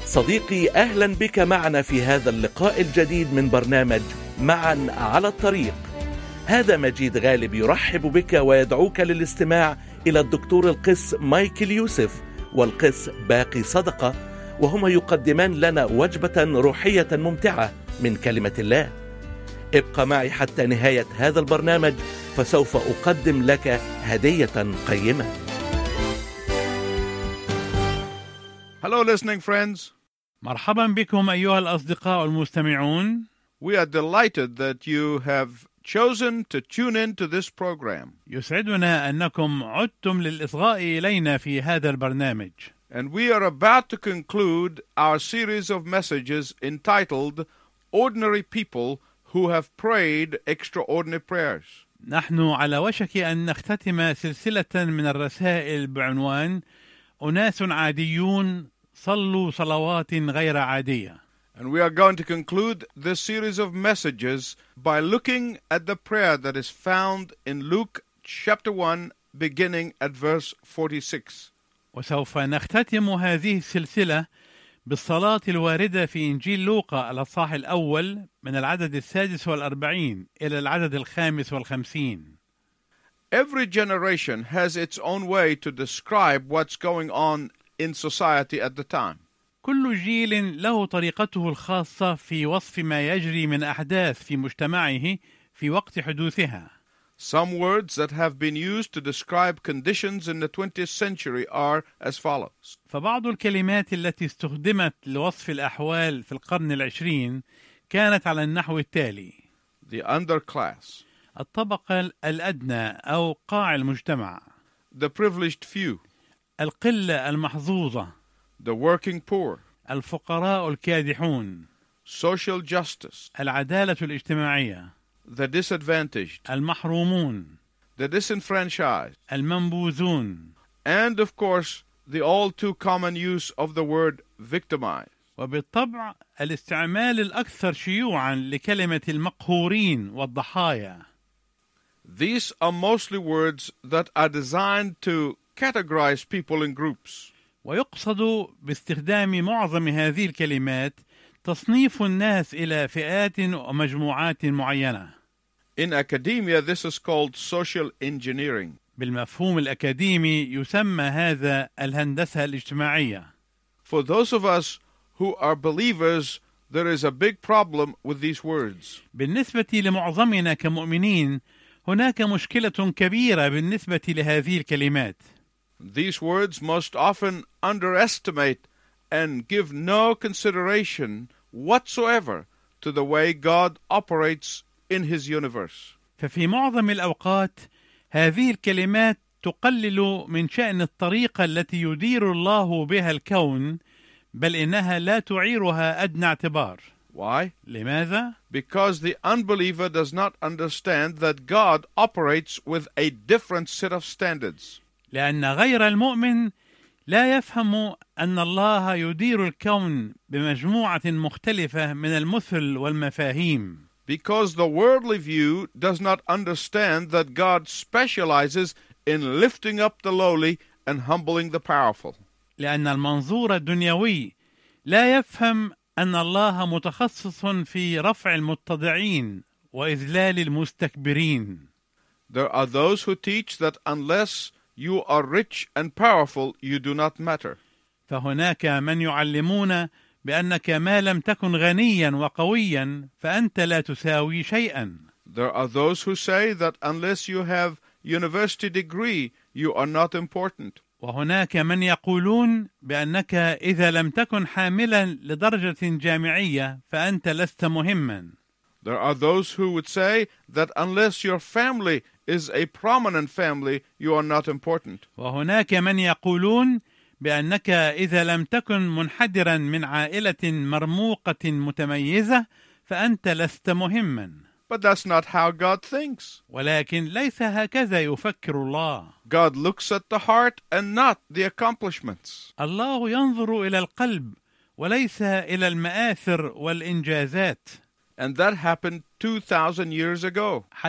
صديقي، أهلا بك معنا في هذا اللقاء الجديد من برنامج معا على الطريق. هذا مجيد غالب يرحب بك ويدعوك للاستماع إلى الدكتور القس مايكل يوسف والقس باقي صدقة، وهما يقدمان لنا وجبة روحية ممتعة من كلمة الله. ابقى معي حتى نهاية هذا البرنامج، فسوف أقدم لك هدية قيمة. Hello, listening friends. مرحبا بكم أيها الأصدقاء المستمعون. We are delighted that you have chosen to tune in to this program. يسعدنا أنكم عدتم للإصغاء إلينا في هذا البرنامج. And we are about to conclude our series of messages entitled Ordinary People Who Have Prayed Extraordinary Prayers. نحن على وشك أن نختتم سلسلة من الرسائل بعنوان أناس عاديون صلوا صلوات غير عادية. And we are going to conclude this series of messages by looking at the prayer that is found in Luke chapter 1 beginning at verse 46. وسوف نختتم هذه السلسلة بالصلاة الواردة في إنجيل لوقا الأصحاح الأول من العدد 46 إلى العدد 55. Every generation has its own way to describe what's going on in society at the time. كل جيل له طريقته الخاصة في وصف ما يجري من أحداث في مجتمعه في وقت حدوثها. Some words that have been used to describe conditions in the 20th century are as follows. فبعض الكلمات التي استخدمت لوصف الأحوال في القرن العشرين كانت على النحو التالي: The underclass, الطبقة الأدنى أو قاع المجتمع، the privileged few, القلة المحظوظة، the working poor, الفقراء الكادحون، social justice, العدالة الاجتماعية، the disadvantaged, المحرومون، the disenfranchised, المنبوذون، and of course the all too common use of the word victimized. وبالطبع الاستعمال الأكثر شيوعا لكلمة المقهورين والضحايا. These are mostly words that are designed to categorize people in groups. ويقصد باستخدام معظم هذه الكلمات تصنيف الناس إلى فئات ومجموعات معينة. In academia, this is called social engineering. بالمفهوم الأكاديمي يسمى هذا الهندسة الاجتماعية. For those of us who are believers, there is a big problem with these words. بالنسبة لمعظمنا كمؤمنين هناك مشكلة كبيرة بالنسبة لهذه الكلمات. These words most often underestimate and give no consideration whatsoever to the way God operates in His universe. ففي معظم الأوقات هذه الكلمات تقلل من شأن الطريقة التي يدير الله بها الكون، بل إنها لا تعيرها أدنى اعتبار. Why? لماذا؟ Because the unbeliever does not understand that God operates with a different set of standards. لأن غير المؤمن لا يفهم أن الله يدير الكون بمجموعة مختلفة من المثل والمفاهيم. Because the worldly view does not understand that God specializes in lifting up the lowly and humbling the powerful. لأن المنظور الدنيوي لا يفهم أن الله متخصص في رفع المتضعين وإذلال المستكبرين. There are those who teach that unless you are rich and powerful, you do not matter. فهناك من يعلمون بأنك ما لم تكن غنيا وقويا فأنت لا تساوي شيئا. There are those who say that unless you have university degree, you are not important. وهناك من يقولون بأنك إذا لم تكن حاملا لدرجة جامعية فأنت لست مهما. There are those who would say that unless your family is a prominent family, you are not important. وهناك من يقولون بأنك إذا لم تكن منحدرا من عائلة مرموقة متميزة فأنت لست مهما. But that's not how God thinks. ولكن ليس هكذا يفكر الله. God looks at the heart and not the accomplishments. الله ينظر إلى القلب وليس إلى المآثر والإنجازات. And that happened 2,000 years ago.